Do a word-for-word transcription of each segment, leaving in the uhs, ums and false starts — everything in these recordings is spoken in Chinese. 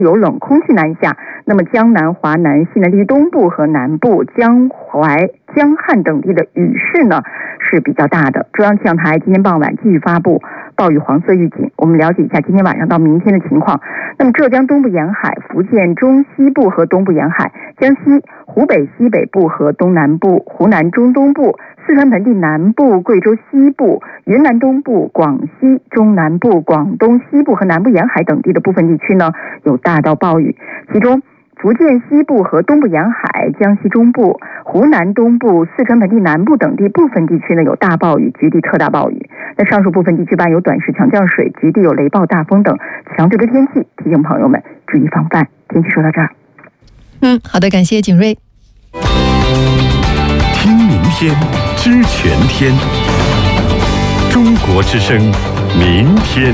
有冷空气南下，那么江南、华南、西南地区东部和南部、江淮、江汉等地的雨势呢是比较大的。中央气象台今天傍晚继续发布暴雨黄色预警。我们了解一下今天晚上到明天的情况。那么浙江东部沿海、福建中西部和东部沿海、江西、湖北西北部和东南部、湖南中东部、四川盆地南部、贵州西部、云南东部、广西中南部、广东西部和南部沿海等地的部分地区呢有大到暴雨，其中福建西部和东部沿海、江西中部、湖南东部、四川盆地南部等地部分地区呢有大暴雨，局地特大暴雨。那上述部分地区伴有短时强降水，局地有雷暴、大风等强对流天气，提醒朋友们注意防范。天气说到这儿。 嗯，好的，感谢景睿。 听明天，知全天。中国之声，明天。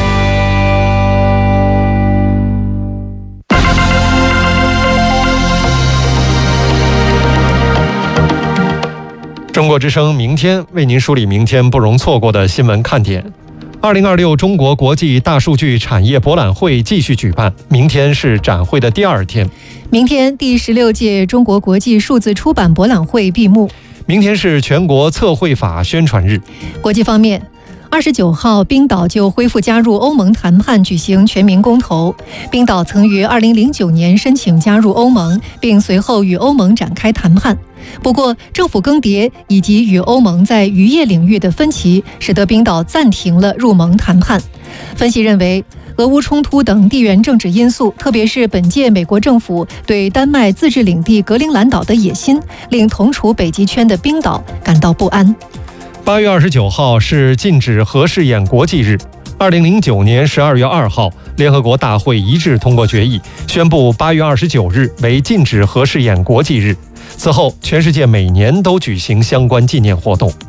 中国之声明天为您梳理明天不容错过的新闻看点。二零二六中国国际大数据产业博览会继续举办，明天是展会的第二天。 明天第十六届中国国际数字出版博览会闭幕。 明天是全国测绘法宣传日。 国际方面，二十九号，冰岛就恢复加入欧盟谈判举行全民公投。冰岛曾于二零零九年申请加入欧盟，并随后与欧盟展开谈判。不过，政府更迭以及与欧盟在渔业领域的分歧，使得冰岛暂停了入盟谈判。分析认为，俄乌冲突等地缘政治因素，特别是本届美国政府对丹麦自治领地格陵兰岛的野心，令同处北极圈的冰岛感到不安。 八月二十九号是禁止核试验国际日。二零零九年十二月二号，联合国大会一致通过决议，宣布八月二十九日为禁止核试验国际日。此后，全世界每年都举行相关纪念活动。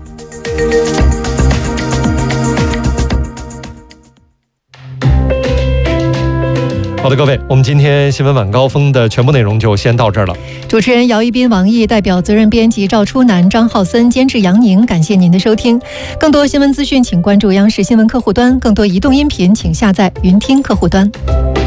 好的，各位，我们今天新闻晚高峰的全部内容就先到这儿了。 主持人姚一斌、王毅，代表责任编辑赵初南、张浩森，监制杨宁，感谢您的收听。更多新闻资讯，请关注央视新闻客户端；更多移动音频，请下载云听客户端。